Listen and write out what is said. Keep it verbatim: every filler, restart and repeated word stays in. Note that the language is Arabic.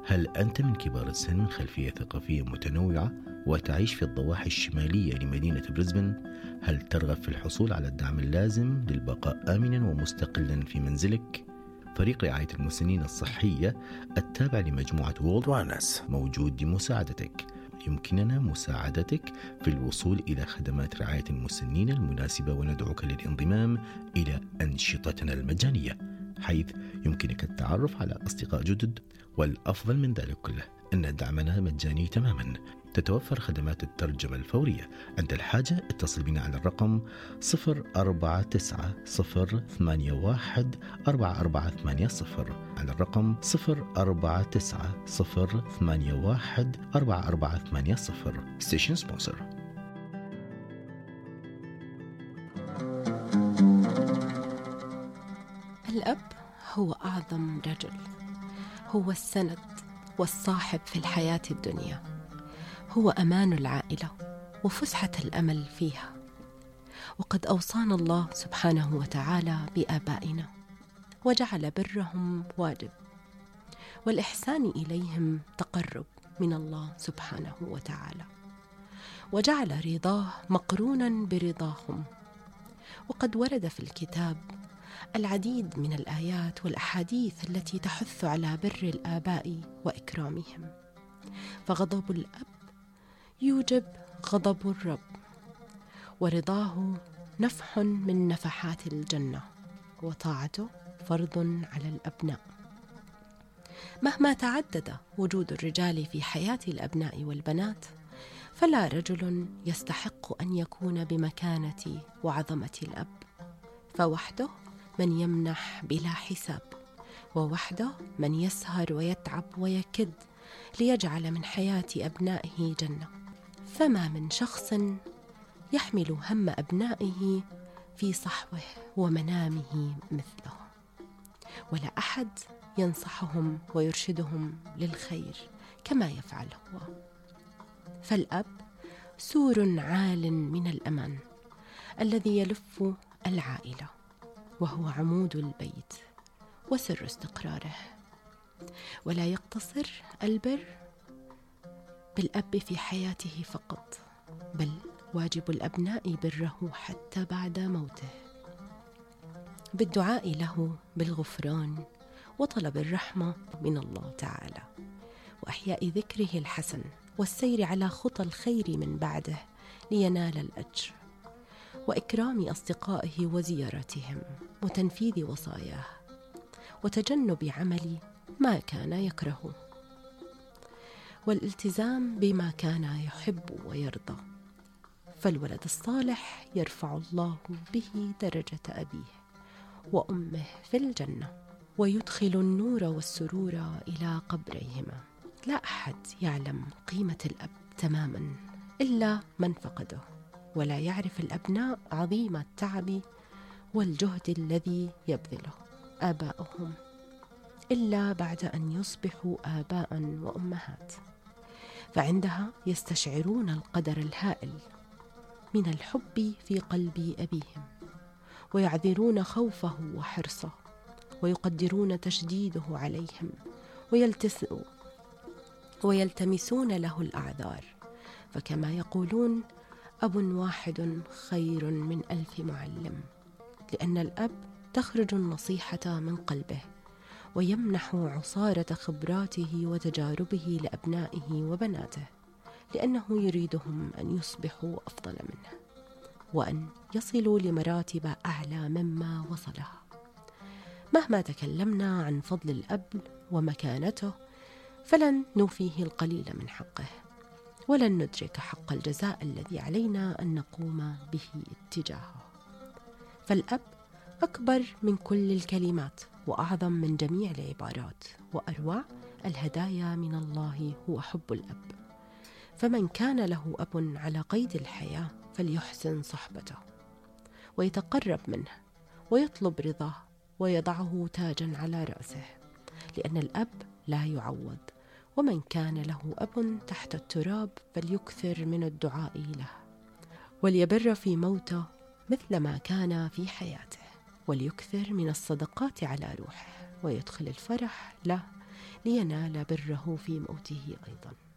هل أنت من كبار السن من خلفية ثقافية متنوعة وتعيش في الضواحي الشمالية لمدينة بريسبن؟ هل ترغب في الحصول على الدعم اللازم للبقاء آمنا ومستقلا في منزلك؟ فريق رعاية المسنين الصحية التابع لمجموعة وولد وانس موجود لمساعدتك. يمكننا مساعدتك في الوصول إلى خدمات رعاية المسنين المناسبة، وندعوك للانضمام إلى أنشطتنا المجانية، حيث يمكنك التعرف على أصدقاء جدد. والأفضل من ذلك كله أن دعمنا مجاني تماما. تتوفر خدمات الترجمة الفورية. عند الحاجة اتصل بنا على الرقم صفر أربعة تسعة صفر ثمانية واحد أربعة أربعة ثمانية صفر، على الرقم صفر أربعة تسعة صفر ثمانية واحد أربعة أربعة ثمانية صفر. ستيشن سبونسر. الأب هو أعظم رجل، هو السند والصاحب في الحياة الدنيا، هو أمان العائلة وفسحة الأمل فيها. وقد أوصانا الله سبحانه وتعالى بآبائنا وجعل برهم واجب، والإحسان إليهم تقرب من الله سبحانه وتعالى، وجعل رضاه مقرونا برضاهم. وقد ورد في الكتاب العديد من الآيات والأحاديث التي تحث على بر الآباء وإكرامهم، فغضب الأب يوجب غضب الرب، ورضاه نفح من نفحات الجنة، وطاعته فرض على الأبناء. مهما تعدد وجود الرجال في حياة الأبناء والبنات، فلا رجل يستحق أن يكون بمكانة وعظمة الأب، فوحده من يمنح بلا حساب، ووحده من يسهر ويتعب ويكد ليجعل من حياة أبنائه جنة. فما من شخص يحمل هم أبنائه في صحوه ومنامه مثله، ولا أحد ينصحهم ويرشدهم للخير كما يفعل هو. فالأب سور عال من الأمان الذي يلف العائلة، وهو عمود البيت وسر استقراره. ولا يقتصر البر بالأب في حياته فقط، بل واجب الأبناء بره حتى بعد موته، بالدعاء له بالغفران وطلب الرحمة من الله تعالى، وأحياء ذكره الحسن والسير على خطى الخير من بعده لينال الأجر، وإكرام أصدقائه وزيارتهم، وتنفيذ وصاياه، وتجنب عمل ما كان يكره، والالتزام بما كان يحب ويرضى. فالولد الصالح يرفع الله به درجة أبيه وأمه في الجنة، ويدخل النور والسرور إلى قبريهما. لا أحد يعلم قيمة الأب تماما إلا من فقده، ولا يعرف الأبناء عظيم التعب والجهد الذي يبذله آباؤهم إلا بعد أن يصبحوا آباء وأمهات، فعندها يستشعرون القدر الهائل من الحب في قلب أبيهم، ويعذرون خوفه وحرصه، ويقدرون تشديده عليهم، ويلتسوا ويلتمسون له الأعذار. فكما يقولون: أب واحد خير من ألف معلم، لأن الأب تخرج النصيحة من قلبه، ويمنح عصارة خبراته وتجاربه لأبنائه وبناته، لأنه يريدهم أن يصبحوا أفضل منه، وأن يصلوا لمراتب أعلى مما وصلها. مهما تكلمنا عن فضل الأب ومكانته، فلن نوفيه القليل من حقه، ولن ندرك حق الجزاء الذي علينا أن نقوم به اتجاهه. فالأب أكبر من كل الكلمات، وأعظم من جميع العبارات، وأروع الهدايا من الله هو حب الأب. فمن كان له أب على قيد الحياة فليحسن صحبته، ويتقرب منه، ويطلب رضاه، ويضعه تاجا على رأسه، لأن الأب لا يعوض. ومن كان له أب تحت التراب فليكثر من الدعاء له، وليبر في موته مثل ما كان في حياته، وليكثر من الصدقات على روحه، ويدخل الفرح له لينال بره في موته أيضا.